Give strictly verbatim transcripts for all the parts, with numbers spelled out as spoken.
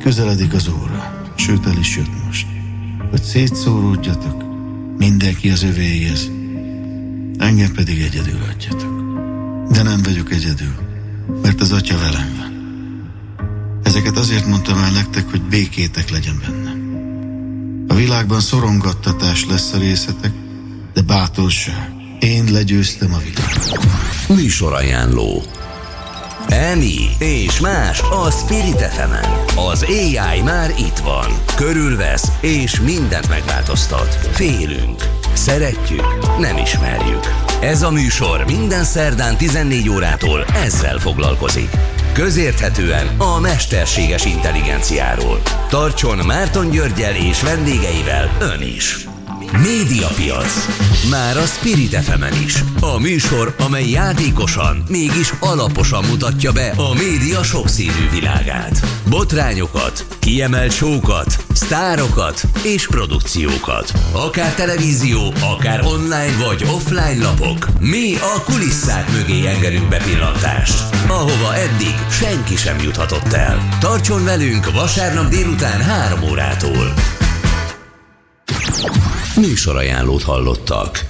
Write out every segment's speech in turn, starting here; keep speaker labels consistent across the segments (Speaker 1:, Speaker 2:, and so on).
Speaker 1: Közeledik az óra, sőt el is jött most, hogy szétszóródjatok, mindenki az övéhez, engem pedig egyedül hagyjatok. De nem vagyok egyedül, mert az Atya velem van. Ezeket azért mondtam el nektek, hogy békétek legyen bennem. A világban szorongattatás lesz a részetek, de bátorság. Én legyőztem a világot.
Speaker 2: Műsorajánló. Emi és más a Spirit ef emen. Az á i már itt van. Körülvesz és mindent megváltoztat. Félünk. Szeretjük, nem ismerjük. Ez a műsor minden szerdán tizennégy órától ezzel foglalkozik. Közérthetően a mesterséges intelligenciáról. Tartson Márton Györggyel és vendégeivel ön is. Médiapiac. Már a Spirit ef emen is. A műsor, amely játékosan, mégis alaposan mutatja be a média sokszínű világát. Botrányokat, kiemelt show-kat, sztárokat és produkciókat. Akár televízió, akár online vagy offline lapok. Mi a kulisszák mögé engedünk bepillantást, ahova eddig senki sem juthatott el. Tartson velünk vasárnap délután három órától. Műsorajánlót hallottak.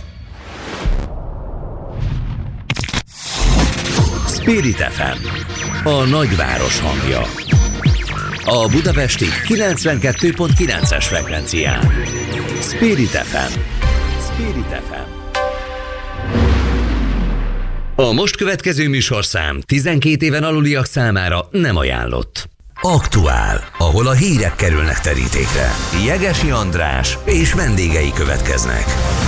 Speaker 2: Spirit ef em, a nagyváros hangja. A budapesti kilencvenkettő pont kilences frekvencián. Spirit ef em. Spirit ef em. A most következő műsorszám tizenkét éven aluliak számára nem ajánlott. Aktuál, ahol a hírek kerülnek terítékre. Jegesi András és vendégei következnek.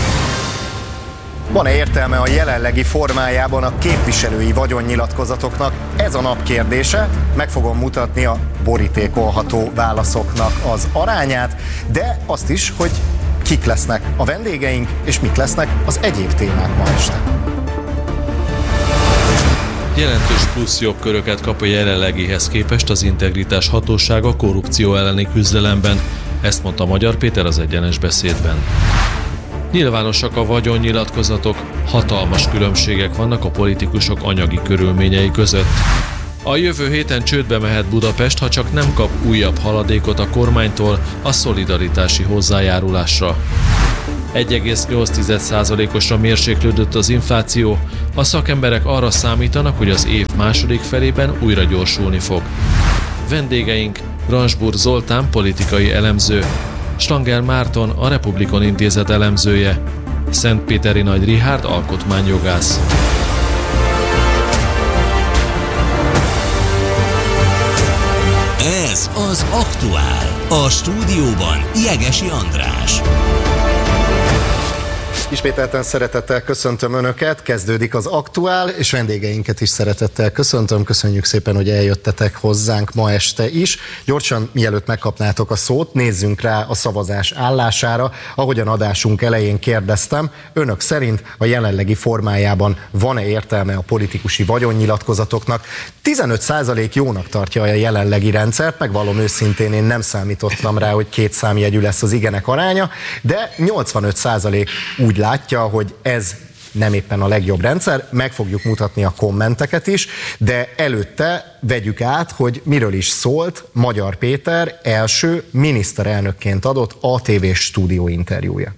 Speaker 3: Van-e értelme a jelenlegi formájában a képviselői vagyonnyilatkozatoknak? Ez a nap kérdése. Meg fogom mutatni a borítékolható válaszoknak az arányát, de azt is, hogy kik lesznek a vendégeink, és mik lesznek az egyéb témák ma este.
Speaker 4: Jelentős plusz jogköröket kap a jelenlegihez képest az Integritás Hatósága korrupció elleni küzdelemben, ezt mondta Magyar Péter az Egyenes Beszédben. Nyilvánosak a vagyonnyilatkozatok, hatalmas különbségek vannak a politikusok anyagi körülményei között. A jövő héten csődbe mehet Budapest, ha csak nem kap újabb haladékot a kormánytól a szolidaritási hozzájárulásra. egy egész nyolc százalékosra mérséklődött az infláció, a szakemberek arra számítanak, hogy az év második felében újra gyorsulni fog. Vendégeink Ransburg Zoltán politikai elemző, Stangel Márton a Republikon Intézet elemzője, Szentpéteri Nagy Richárd alkotmányjogász.
Speaker 2: Ez az Aktuál. A stúdióban Jegesi András.
Speaker 3: Ismételten szeretettel köszöntöm Önöket, kezdődik az Aktuál, és vendégeinket is szeretettel köszöntöm. Köszönjük szépen, hogy eljöttetek hozzánk ma este is. Gyorsan, mielőtt megkapnátok a szót, nézzünk rá a szavazás állására. Ahogyan adásunk elején kérdeztem, Önök szerint a jelenlegi formájában van-e értelme a politikusi vagyonnyilatkozatoknak? tizenöt százalék jónak tartja a jelenlegi rendszert, megvallom őszintén, én nem számítottam rá, hogy két számjegyű lesz az igenek aránya, de nyolcvanöt százalék úgy látja, hogy ez nem éppen a legjobb rendszer, meg fogjuk mutatni a kommenteket is, de előtte vegyük át, hogy miről is szólt Magyar Péter első miniszterelnökként adott á té vés stúdióinterjúja.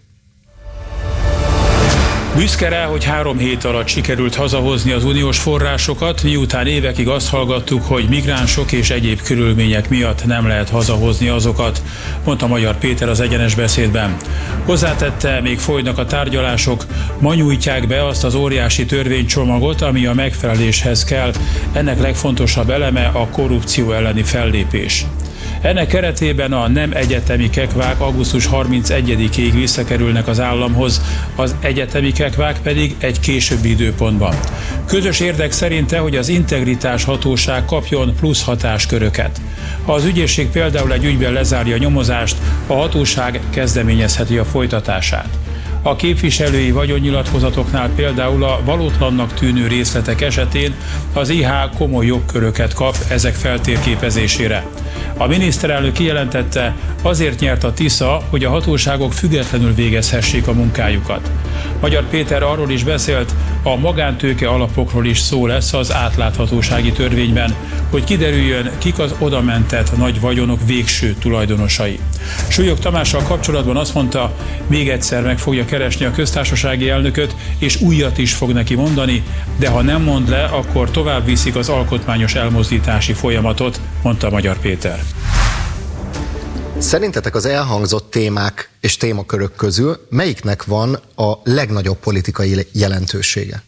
Speaker 5: Büszke rá, hogy három hét alatt sikerült hazahozni az uniós forrásokat, miután évekig azt hallgattuk, hogy migránsok és egyéb körülmények miatt nem lehet hazahozni azokat, mondta Magyar Péter az Egyenes Beszédben. Hozzátette, még folynak a tárgyalások, ma nyújtják be azt az óriási törvénycsomagot, ami a megfeleléshez kell. Ennek legfontosabb eleme a korrupció elleni fellépés. Ennek keretében a nem egyetemi kekvák augusztus harmincegyedikéig visszakerülnek az államhoz, az egyetemi kekvák pedig egy későbbi időpontban. Közös érdek szerinte, hogy az Integritás Hatóság kapjon plusz hatásköröket. Ha az ügyészség például egy ügyben lezárja a nyomozást, a hatóság kezdeményezheti a folytatását. A képviselői vagyonnyilatkozatoknál például a valótlannak tűnő részletek esetén az i há komoly jogköröket kap ezek feltérképezésére. A miniszterelnök kijelentette, azért nyert a Tisza, hogy a hatóságok függetlenül végezhessék a munkájukat. Magyar Péter arról is beszélt, a magántőke alapokról is szó lesz az átláthatósági törvényben, hogy kiderüljön, kik az odamentett nagy vagyonok végső tulajdonosai. Súlyog Tamással kapcsolatban azt mondta, még egyszer meg fogja keresni a köztársasági elnököt, és újat is fog neki mondani, de ha nem mond le, akkor tovább viszik az alkotmányos elmozdítási folyamatot, mondta Magyar Péter.
Speaker 3: Szerintetek az elhangzott témák és témakörök közül melyiknek van a legnagyobb politikai jelentősége?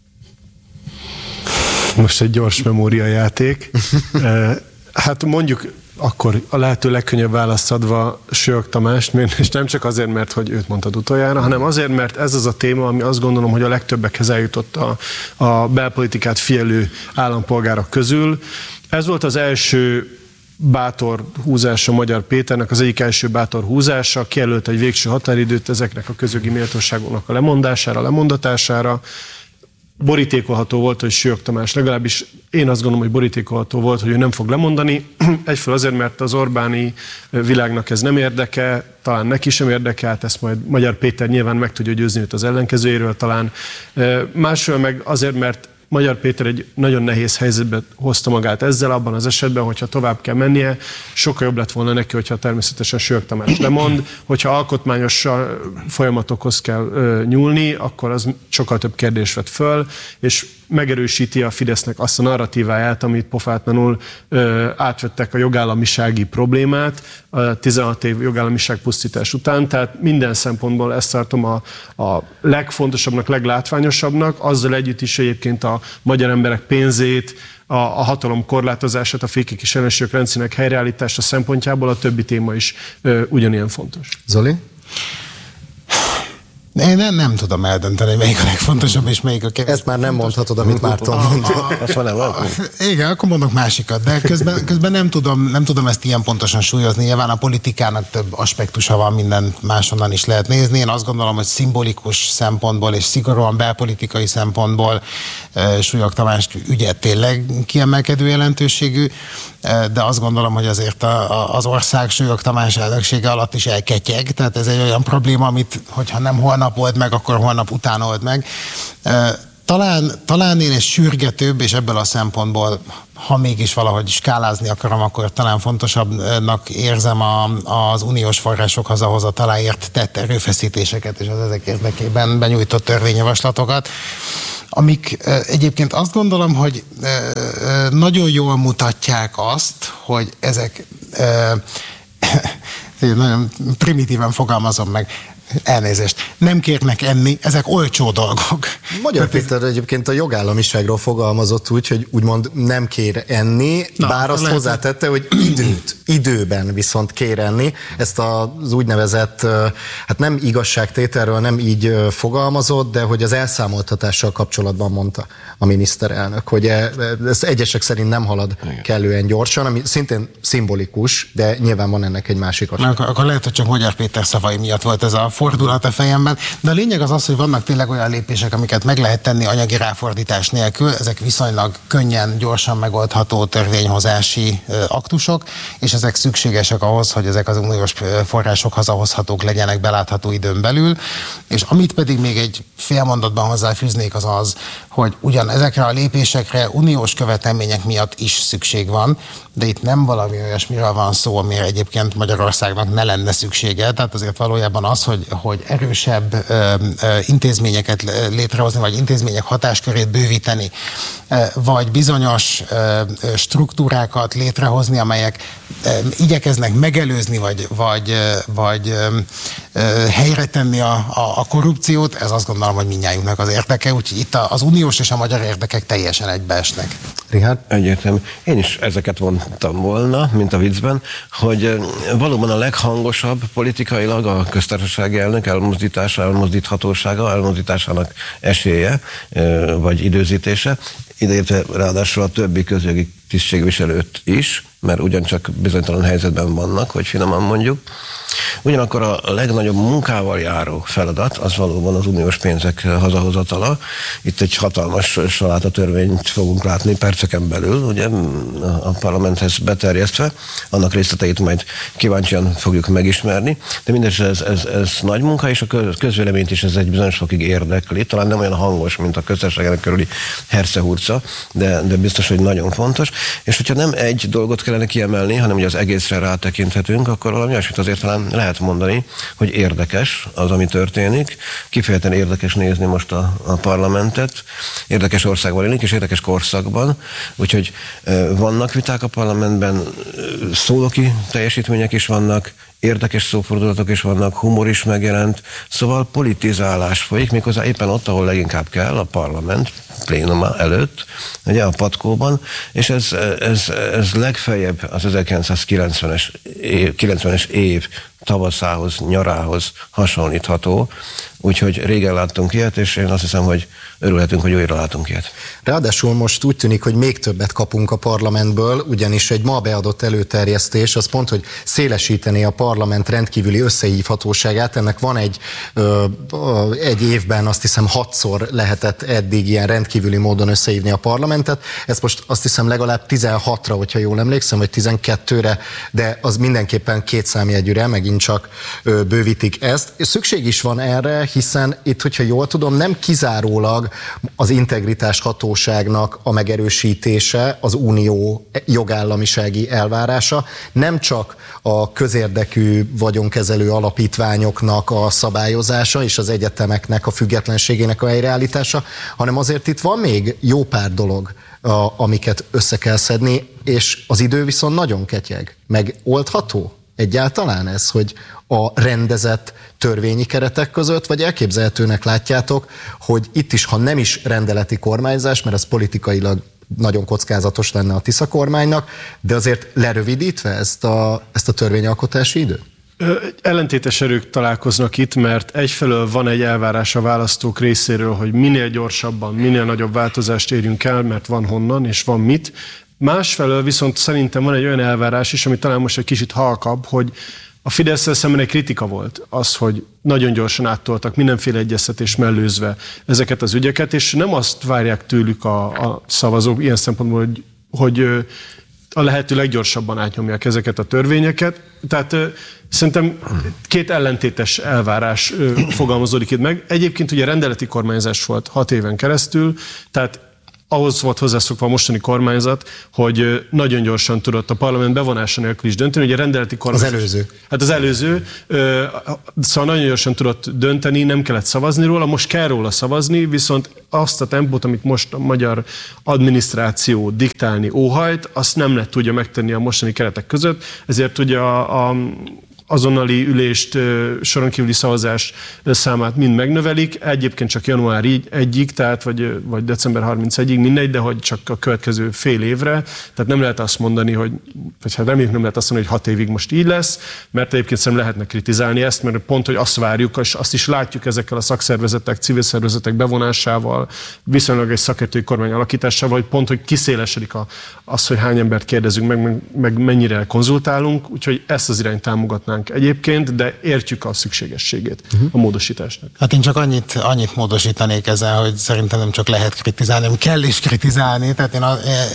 Speaker 6: Most egy gyors memóriajáték. Hát mondjuk akkor a lehető legkönnyebb választ adva Súlyog Tamást, és nem csak azért, mert hogy őt mondtad utoljára, hanem azért, mert ez az a téma, ami azt gondolom, hogy a legtöbbekhez eljutott a, a belpolitikát figyelő állampolgárok közül. Ez volt az első bátor húzása Magyar Péternek, az egyik első bátor húzása, kijelölt egy végső határidőt ezeknek a közjogi méltóságoknak a lemondására, lemondatására. Borítékolható volt, hogy Súlyog Tamás, legalábbis én azt gondolom, hogy borítékolható volt, hogy ő nem fog lemondani. Egyfelől azért, mert az Orbáni világnak ez nem érdeke, talán neki sem érdekelt, ezt majd Magyar Péter nyilván meg tudja győzni őt az ellenkezőjéről talán. Másfelől meg azért, mert Magyar Péter egy nagyon nehéz helyzetbe hozta magát ezzel, abban az esetben, hogyha tovább kell mennie, sokkal jobb lett volna neki, hogyha természetesen Súlyog Tamás lemond, hogyha alkotmányos folyamatokhoz kell ö, nyúlni, akkor az sokkal több kérdés vet föl, és megerősíti a Fidesznek azt a narratíváját, amit pofátlanul ö, átvettek a jogállamisági problémát a tizenhat év jogállamiság pusztítás után, tehát minden szempontból ezt tartom a, a legfontosabbnak, leglátványosabbnak, azzal együtt is egyébként a magyar emberek pénzét, a, a hatalom korlátozását, a fékek és ellenségek rendszerének helyreállítása szempontjából a többi téma is ö, ugyanilyen fontos.
Speaker 3: Zoli?
Speaker 7: Én nem, nem tudom eldönteni, melyik a legfontosabb, és melyik a kevésbé.
Speaker 3: Ezt már nem mondhatod, amit Márton mondott.
Speaker 7: Igen, akkor mondok másikat, de közben, közben nem, tudom, nem tudom ezt ilyen pontosan súlyozni. Nyilván a politikának több aspektusa van, minden máshonnan is lehet nézni. Én azt gondolom, hogy szimbolikus szempontból és szigorúan belpolitikai szempontból Súlyog Tamás ügye tényleg kiemelkedő jelentőségű, de azt gondolom, hogy azért a, a, az ország Súlyog Tamás elnöksége alatt is elketyeg, tehát ez egy olyan probléma, amit hogyha nem holnap old meg, akkor holnap után old meg. Talán, talán én egy sürgetőbb, és ebből a szempontból, ha mégis valahogy skálázni akarom, akkor talán fontosabbnak érzem a, az uniós források hazahozataláért tett erőfeszítéseket, és az ezek érdekében benyújtott törvényjavaslatokat, amik egyébként azt gondolom, hogy nagyon jól mutatják azt, hogy ezek, nagyon primitíven fogalmazom meg, elnézést, nem kérnek enni, ezek olcsó dolgok.
Speaker 3: Magyar Péter egyébként a jogállamiságról fogalmazott úgy, hogy úgymond nem kér enni, Na, bár azt lehet, hozzátette, hogy időt, időben viszont kér enni. Ezt az úgynevezett, hát nem igazságtételről nem így fogalmazott, de hogy az elszámoltatással kapcsolatban mondta a miniszterelnök, hogy ez egyesek szerint nem halad Igen. kellően gyorsan, ami szintén szimbolikus, de nyilván van ennek egy másik aspekt.
Speaker 7: Akkor, akkor lehet, hogy csak Magyar Péter szavai miatt volt ez a fordulat a fejemben, de a lényeg az az, hogy vannak tényleg olyan lépések, amiket meg lehet tenni anyagi ráfordítás nélkül, ezek viszonylag könnyen, gyorsan megoldható törvényhozási aktusok, és ezek szükségesek ahhoz, hogy ezek az uniós források hazahozhatók legyenek belátható időn belül, és amit pedig még egy fél mondatban hozzáfűznék az az, hogy ugyan ezekre a lépésekre uniós követelmények miatt is szükség van, de itt nem valami olyasmiről van szó, amire egyébként Magyarországnak ne lenne szüksége, tehát azért valójában az, hogy, hogy erősebb ö, ö, intézményeket létrehozni, vagy intézmények hatáskörét bővíteni, ö, vagy bizonyos ö, struktúrákat létrehozni, amelyek ö, igyekeznek megelőzni, vagy, vagy, ö, vagy ö, ö, helyre tenni a, a, a korrupciót, ez azt gondolom, hogy mindnyájunknak az érdeke, úgyhogy itt az uniós és a magyar érdekek teljesen egybeesnek.
Speaker 3: Richard?
Speaker 8: Egyértelmű. Én is ezeket mondtam volna, mint a viccben, hogy valóban a leghangosabb politikailag a köztársasági elnök elmozdítása, elmozdíthatósága, elmozdításának esélye, vagy időzítése, ideértve ráadásul a többi közjogi tisztségviselőt is, mert ugyancsak bizonytalan helyzetben vannak, hogy finoman mondjuk. Ugyanakkor a legnagyobb munkával járó feladat az valóban az uniós pénzek hazahozatala. Itt egy hatalmas salátatörvényt fogunk látni perceken belül, ugye a parlamenthez beterjesztve. Annak részleteit majd kíváncsian fogjuk megismerni. De mindez ez, ez, ez nagy munka, és a közvéleményt is ez egy bizonyos fokig érdekli. Talán nem olyan hangos, mint a köztársaságnak körüli hercehurca, de, de biztos, hogy nagyon fontos. És hogyha nem egy dolgot kellene kiemelni, hanem hogy az egészre rátekinthetünk, akkor valami olyasmit azért talán lehet mondani, hogy érdekes az, ami történik. Kifejezetten érdekes nézni most a, a parlamentet. Érdekes országban élünk, és érdekes korszakban. Úgyhogy e, vannak viták a parlamentben, szónoki teljesítmények is vannak, érdekes szófordulatok is vannak, humor is megjelent, szóval politizálás folyik, méghozzá éppen ott, ahol leginkább kell, a parlament plénuma előtt, ugye a patkóban, és ez, ez, ez legfeljebb az ezerkilencszázkilencvenes év, kilencvenes év tavaszához, nyarához hasonlítható, úgyhogy régen láttunk ilyet, és én azt hiszem, hogy örülhetünk, hogy újra látunk ilyet.
Speaker 3: Ráadásul most úgy tűnik, hogy még többet kapunk a parlamentből, ugyanis egy ma beadott előterjesztés az pont, hogy szélesíteni a parlament rendkívüli összehívhatóságát. Ennek van egy, ö, ö, egy évben azt hiszem hatszor lehetett eddig ilyen rendkívüli módon összehívni a parlamentet. Ez most azt hiszem legalább tizenhatra, hogyha jól emlékszem, vagy tizenkettőre, de az mindenképpen két számjegyűre, megint csak ö, bővítik ezt. Szükség is van erre, hiszen itt, hogyha jól tudom, nem kizárólag az integritás hatóságnak a megerősítése, az unió jogállamisági elvárása, nem csak a közérdekű vagyonkezelő alapítványoknak a szabályozása és az egyetemeknek a függetlenségének a helyreállítása, hanem azért itt van még jó pár dolog, a, amiket össze kell szedni, és az idő viszont nagyon ketyeg. Megoldható egyáltalán ez, hogy a rendezett törvényi keretek között, vagy elképzelhetőnek látjátok, hogy itt is, ha nem is rendeleti kormányzás, mert ez politikailag nagyon kockázatos lenne a Tisza kormánynak, de azért lerövidítve ezt a, ezt a törvényalkotási időt?
Speaker 6: Ellentétes erők találkoznak itt, mert egyfelől van egy elvárás a választók részéről, hogy minél gyorsabban, minél nagyobb változást érjünk el, mert van honnan és van mit. Másfelől viszont szerintem van egy olyan elvárás is, ami talán most egy kicsit halkabb, hogy a Fidesz-szel szemben egy kritika volt az, hogy nagyon gyorsan áttoltak mindenféle egyeztetés mellőzve ezeket az ügyeket, és nem azt várják tőlük a, a szavazók ilyen szempontból, hogy, hogy a lehető leggyorsabban átnyomják ezeket a törvényeket. Tehát szerintem két ellentétes elvárás fogalmazódik itt meg. Egyébként ugye rendeleti kormányzás volt hat éven keresztül, tehát ahhoz volt hozzászokva a mostani kormányzat, hogy nagyon gyorsan tudott a parlament bevonása nélkül is dönteni. Ugye rendeleti kormányzat...
Speaker 3: Az előző.
Speaker 6: Hát az előző. Szóval nagyon gyorsan tudott dönteni, nem kellett szavazni róla, most kell róla szavazni, viszont azt a tempót, amit most a magyar adminisztráció diktálni óhajt, azt nem lehet tudja megtenni a mostani keretek között, ezért ugye a, a azonnali ülést, soron kívüli szavazás számát mind megnövelik. Egyébként csak január egyig, tehát vagy, vagy december harmincegyig, mindegy, de hogy csak a következő fél évre. Tehát nem lehet azt mondani, hogy, vagy hát reméljük nem lehet azt mondani, hogy hat évig most így lesz, mert egyébként szerintem lehetne kritizálni ezt, mert pont, hogy azt várjuk, és azt is látjuk ezekkel a szakszervezetek, civil szervezetek bevonásával, viszonylag egy szakértői kormány alakításával, hogy pont, hogy kiszélesedik a, az, hogy hány embert kérdezünk meg, meg, meg mennyire konzultálunk, úgyhogy ezt az irányt támogatnánk egyébként, de értjük a szükségességét uh-huh. a módosításnak.
Speaker 7: Hát én csak annyit, annyit módosítanék ezzel, hogy szerintem nem csak lehet kritizálni, hanem kell is kritizálni. Tehát én, a,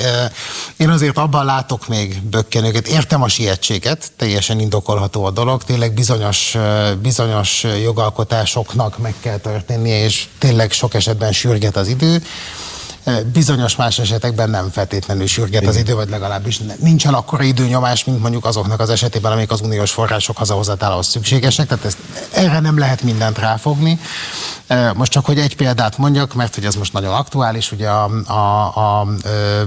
Speaker 7: én azért abban látok még bökkenőket. Értem a sietséget, teljesen indokolható a dolog, tényleg bizonyos, bizonyos jogalkotásoknak meg kell történnie, és tényleg sok esetben sürget az idő. Bizonyos más esetekben nem feltétlenül sürget az idő, vagy legalábbis nincsen akkora időnyomás, mint mondjuk azoknak az esetében, amik az uniós források hazahozatálához szükségesek, tehát ezt, erre nem lehet mindent ráfogni. Most csak, hogy egy példát mondjak, mert hogy ez most nagyon aktuális, ugye a, a, a, a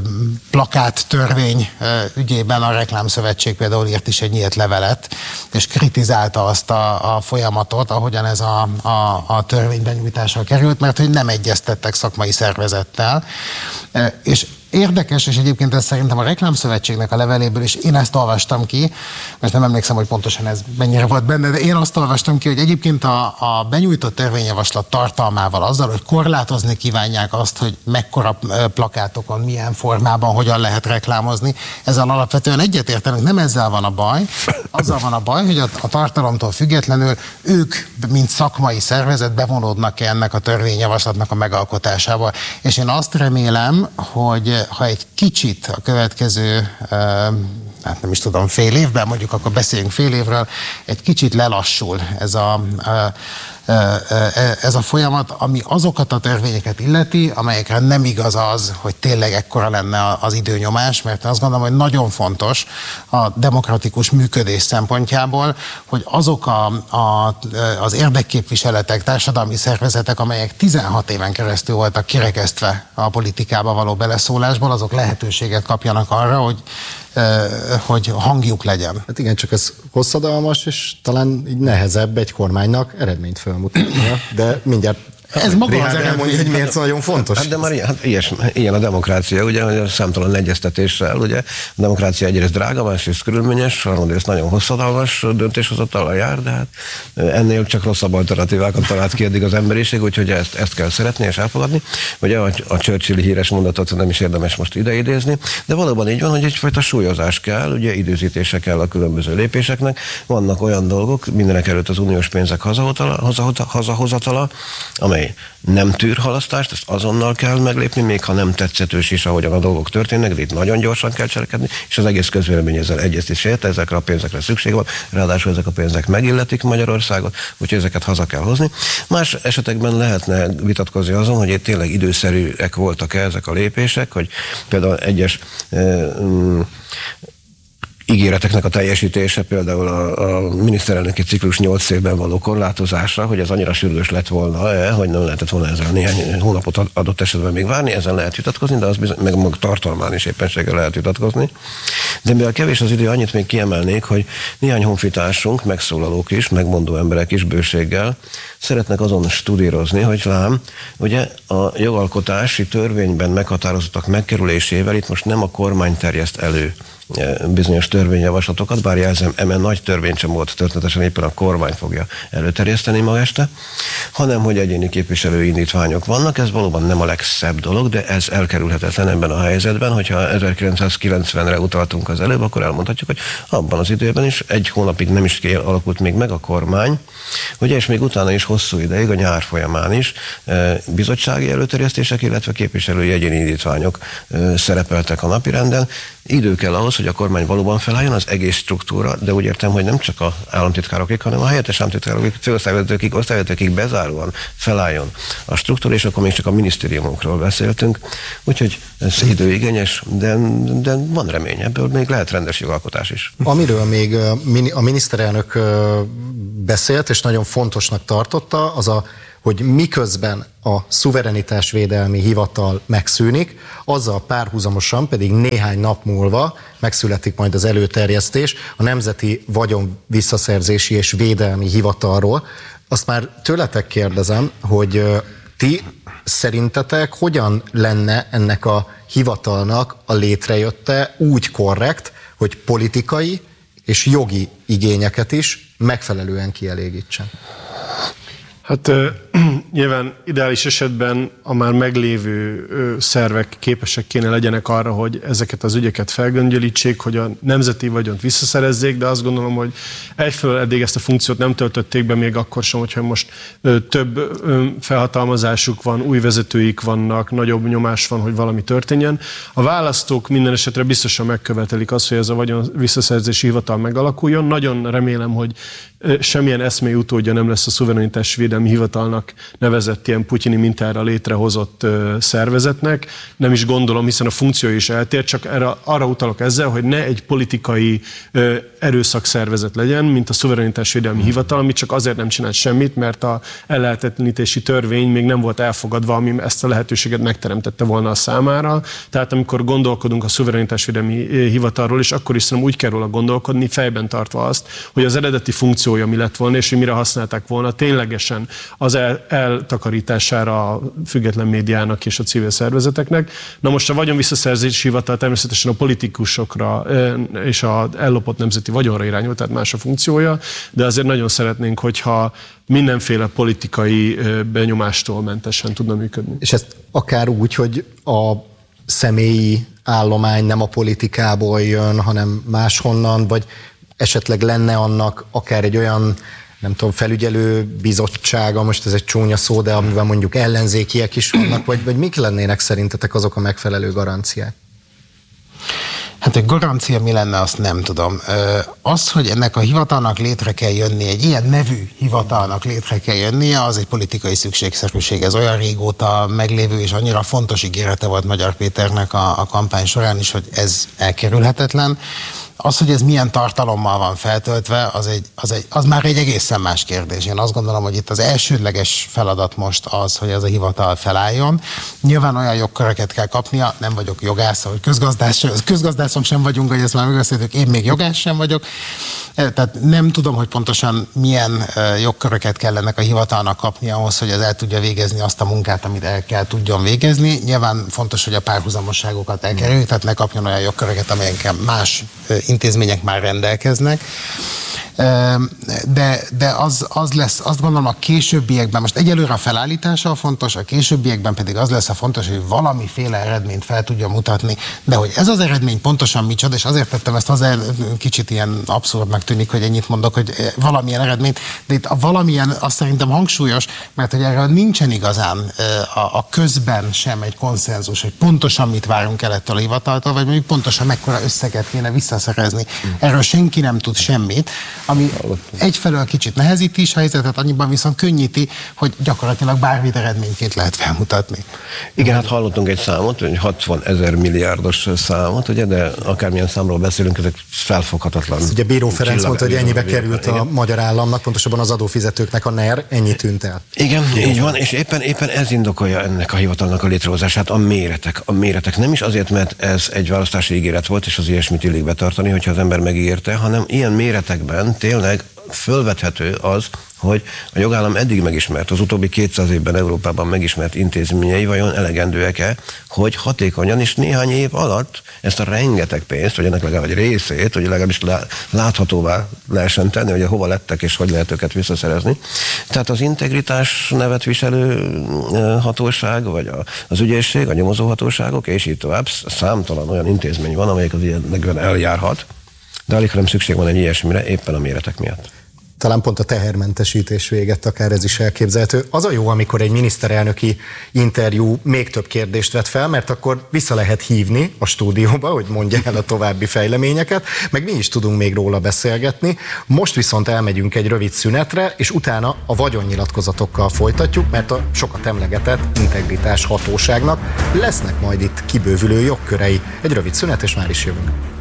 Speaker 7: plakát törvény ügyében a Reklámszövetség például írt is egy nyílt levelet, és kritizálta azt a, a folyamatot, ahogyan ez a, a, a törvény benyújtásra került, mert hogy nem egyeztettek szakmai szervezettel, és érdekes, és egyébként ez szerintem a Reklámszövetségnek a leveléből is, én ezt olvastam ki, most nem emlékszem, hogy pontosan ez mennyire volt benne, de én azt olvastam ki, hogy egyébként a, a benyújtott törvényjavaslat tartalmával azzal, hogy korlátozni kívánják azt, hogy mekkora plakátokon, milyen formában, hogyan lehet reklámozni, ezzel alapvetően egyetértenek, nem ezzel van a baj, azzal van a baj, hogy a, a tartalomtól függetlenül ők, mint szakmai szervezet bevonódnak ennek a törvényjavaslatnak a megalkotásába. És én azt remélem, hogy ha egy kicsit a következő, hát nem is tudom, fél évben, mondjuk akkor beszéljünk fél évről, egy kicsit lelassul ez a, ez a folyamat, ami azokat a törvényeket illeti, amelyekre nem igaz az, hogy tényleg ekkora lenne az időnyomás, mert azt gondolom, hogy nagyon fontos a demokratikus működés szempontjából, hogy azok a, a, az érdekképviseletek, társadalmi szervezetek, amelyek tizenhat éven keresztül voltak kirekesztve a politikába való beleszólásból, azok lehetőséget kapjanak arra, hogy hogy hangjuk legyen.
Speaker 3: Hát igen, csak ez hosszadalmas, és talán így nehezebb egy kormánynak eredményt felmutatnia, de mindjárt
Speaker 7: ez maga
Speaker 3: Richard
Speaker 7: az eredmény,
Speaker 3: hogy miért nagyon fontos.
Speaker 8: Hát de már ilyen, hát ilyes, ilyen a demokrácia, ugye, hogy a számtalan egyeztetéssel, ugye, a demokrácia egyrészt drága, másrészt körülményes, harmadrészt nagyon hosszadalmas döntéshozatallal jár, de hát ennél csak rosszabb alternatívákat talált ki eddig az emberiség, úgyhogy ezt, ezt kell szeretni és elfogadni. Ugye a, a Churchill híres mondatot nem is érdemes most ideidézni, de valóban így van, hogy egyfajta súlyozás kell, ugye időzítése kell a különböző lépéseknek. Vannak olyan dolgok, mindenek előtt az uniós pénzek hazahozatala, amely nem tűr halasztást, ezt azonnal kell meglépni, még ha nem tetszetős is, ahogyan a dolgok történnek, de itt nagyon gyorsan kell cselekedni, és az egész közvélemény ezzel egyezt is érte, ezekre a pénzekre szükség van, ráadásul ezek a pénzek megilletik Magyarországot, úgyhogy ezeket haza kell hozni. Más esetekben lehetne vitatkozni azon, hogy itt tényleg időszerűek voltak-e ezek a lépések, hogy például egyes eh, ígéreteknek a teljesítése, például a, a miniszterelnöki ciklus nyolc évben való korlátozása, hogy ez annyira sürgős lett volna, hogy nem lehetett volna ezzel néhány hónapot adott esetben még várni, ezzel lehet vitatkozni, de az bizony, meg maga tartalmán is éppenséggel lehet vitatkozni. De mivel kevés az idő, annyit még kiemelnék, hogy néhány honfitársunk, megszólalók is, megmondó emberek is bőséggel szeretnek azon studírozni, hogy lám, ugye a jogalkotási törvényben meghatározottak megkerülésével itt most nem a kormány terjeszt elő bizonyos törvényjavaslatokat, bár jelzem, emen nagy törvénycsomót történetesen éppen a kormány fogja előterjeszteni ma este, hanem hogy egyéni képviselői indítványok vannak, ez valóban nem a legszebb dolog, de ez elkerülhetetlen ebben a helyzetben, hogyha ezerkilencszázkilencvenre utaltunk az előbb, akkor elmondhatjuk, hogy abban az időben is egy hónapig nem is alakult még meg a kormány, ugye, és még utána is hosszú ideig, a nyár folyamán is bizottsági előterjesztések, illetve képviselői egyéni indítványok szerepeltek a napirenden. Idő kell ahhoz, hogy a kormány valóban felálljon, az egész struktúra, de úgy értem, hogy nem csak a államtitkárokig, hanem a helyettes államtitkárokig, főosztályvezetőkig, osztályvezetőkig bezáróan felálljon a struktúra, és akkor még csak a minisztériumokról beszéltünk. Úgyhogy ez időigényes, de, de van remény, ebből még lehet rendes jogalkotás is.
Speaker 3: Amiről még a miniszterelnök beszélt, és nagyon fontosnak tartotta, az a hogy miközben a szuverenitásvédelmi hivatal megszűnik, azzal párhuzamosan pedig néhány nap múlva megszületik majd az előterjesztés a Nemzeti Vagyon Visszaszerzési és Védelmi Hivatalról. Azt már tőletek kérdezem, hogy ti szerintetek hogyan lenne ennek a hivatalnak a létrejötte úgy korrekt, hogy politikai és jogi igényeket is megfelelően kielégítsen?
Speaker 6: Hát nyilván ideális esetben a már meglévő szervek képesek kéne legyenek arra, hogy ezeket az ügyeket felgöngyölítsék, hogy a nemzeti vagyont visszaszerezzék, de azt gondolom, hogy egyfelől eddig ezt a funkciót nem töltötték be, még akkor sem, hogyha most több felhatalmazásuk van, új vezetőik vannak, nagyobb nyomás van, hogy valami történjen. A választók minden esetre biztosan megkövetelik azt, hogy ez a vagyon visszaszerzési hivatal megalakuljon. Nagyon remélem, hogy semmilyen eszmei utódja nem lesz a szuverenitásvédelmi hivatalnak nevezett ilyen putyini mintára létrehozott szervezetnek. Nem is gondolom, hiszen a funkció is eltér, csak erre, arra utalok ezzel, hogy ne egy politikai erőszakszervezet legyen, mint a szuverenitásvédelmi hivatal, ami csak azért nem csinált semmit, mert a ellehetetlenítési törvény még nem volt elfogadva, ami ezt a lehetőséget megteremtette volna a számára. Tehát amikor gondolkodunk a szuverenitásvédelmi hivatalról, és akkor is szerintem úgy kell róla gondolkodni, fejben tartva azt, hogy az eredeti funkciója mi lett volna, és hogy mire használták volna, ténylegesen egyszerűen az el, eltakarítására a független médiának és a civil szervezeteknek. Na most a vagyonvisszaszerzési hivatal természetesen a politikusokra és az ellopott nemzeti vagyonra irányul, tehát más a funkciója, de azért nagyon szeretnénk, hogyha mindenféle politikai benyomástól mentesen tudna működni.
Speaker 3: És ezt akár úgy, hogy a személyi állomány nem a politikából jön, hanem máshonnan, vagy esetleg lenne annak akár egy olyan, nem tudom, felügyelő bizottsága, most ez egy csúnya szó, de amivel mondjuk ellenzékiek is vannak, vagy, vagy mik lennének szerintetek azok a megfelelő garanciák?
Speaker 7: Hát egy garancia mi lenne, azt nem tudom. Az, hogy ennek a hivatalnak létre kell jönni, egy ilyen nevű hivatalnak létre kell jönnie, az egy politikai szükségszerűség. Ez olyan régóta meglévő és annyira fontos ígérete volt Magyar Péternek a, a kampány során is, hogy ez elkerülhetetlen. Az, hogy ez milyen tartalommal van feltöltve, az, egy, az, egy, az már egy egészen más kérdés. Én azt gondolom, hogy itt az elsődleges feladat most az, hogy ez a hivatal felálljon. Nyilván olyan jogköröket kell kapnia, nem vagyok jogász, hogy közgazdász, közgazdászok sem vagyunk, hogy ezt már megbeszéltük, én még jogász sem vagyok. Tehát nem tudom, hogy pontosan milyen jogköröket kell ennek a hivatalnak kapni ahhoz, hogy ez el tudja végezni azt a munkát, amit el kell tudjon végezni. Nyilván fontos, hogy a párhuzamosságokat elkerüljük, tehát ne kapjon olyan jogköröket, amelyekkel más intézmények már rendelkeznek. De, de az, az lesz, azt gondolom a későbbiekben, most egyelőre a felállítása a fontos, a későbbiekben pedig az lesz a fontos, hogy valamiféle eredményt fel tudja mutatni, de hogy ez az eredmény pontosan micsoda, és azért tettem ezt hozzá, kicsit ilyen abszurdnak tűnik, hogy ennyit mondok, hogy valamilyen eredményt, de itt a valamilyen azt szerintem hangsúlyos, mert hogy erről nincsen igazán a, a közben sem egy konszenzus, hogy pontosan mit várunk el ettől a hivataltól, vagy mondjuk pontosan mekkora összeget kéne visszaszerezni. Erről senki nem tud semmit, ami egyfelől kicsit nehezíti is a helyzetet, annyiban viszont könnyíti, hogy gyakorlatilag bármit eredményként lehet felmutatni.
Speaker 8: Igen, hát hallottunk egy számot, egy hatvan ezer milliárdos számot, ugye, de akármilyen számról beszélünk, ezek felfoghatatlan.
Speaker 3: Ezt ugye Bíró Ferenc mondta, hogy ennyibe került a igen. magyar államnak, pontosabban az adófizetőknek a NER, ennyi tűnt el.
Speaker 8: Igen, igen, így van, és éppen, éppen ez indokolja ennek a hivatalnak a létrehozását, a méretek. A méretek nem is azért, mert ez egy választási ígéret volt, és az ilyesmit illik betartani, hogyha az ember megígérte, hanem ilyen méretekben tényleg fölvethető az, hogy a jogállam eddig megismert, az utóbbi kétszáz évben Európában megismert intézményei vajon elegendőek-e, hogy hatékonyan és néhány év alatt ezt a rengeteg pénzt, vagy ennek legalább egy részét, hogy legalábbis láthatóvá lehessen tenni, hogy hova lettek és hogy lehet őket visszaszerezni. Tehát az integritás nevet viselő hatóság, vagy az ügyészség, a nyomozóhatóságok, és így tovább, számtalan olyan intézmény van, amelyik az ilyenekben eljárhat, de alig nem szükség van egy ilyesmire, éppen a méretek miatt.
Speaker 3: Talán pont a tehermentesítés véget, akár ez is elképzelhető. Az a jó, amikor egy miniszterelnöki interjú még több kérdést vet fel, mert akkor vissza lehet hívni a stúdióba, hogy mondja el a további fejleményeket, meg mi is tudunk még róla beszélgetni. Most viszont elmegyünk egy rövid szünetre, és utána a vagyonnyilatkozatokkal folytatjuk, mert a sokat emlegetett integritás hatóságnak lesznek majd itt kibővülő jogkörei. Egy rövid szünet, és már is jövünk.